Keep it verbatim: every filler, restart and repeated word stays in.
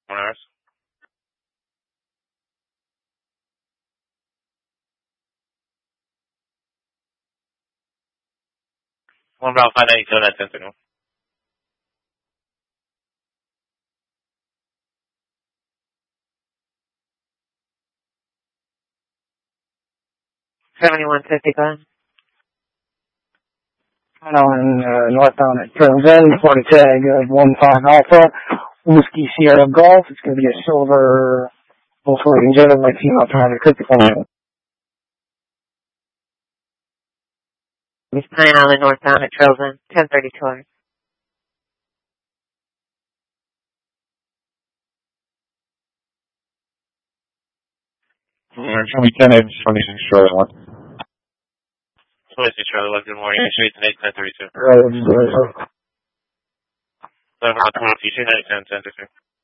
One hours. One Bravo five ninety-seven at ten signal. seventy-one fifty-five. On uh, northbound at Trilzen, for the tag of one five Alpha, Whiskey Sierra Golf. It's going to be a silver Volkswagen Jetta by female driver, critical. nine Island northbound at Trilzen, ten thirty-two. Show me ten edge, twenty-six Charlie one. twenty-six Charlie one, good morning. Street and eight ten thirty-two. Right, right, right. Seven on twenty, two ninety-seven, ten thirty-two.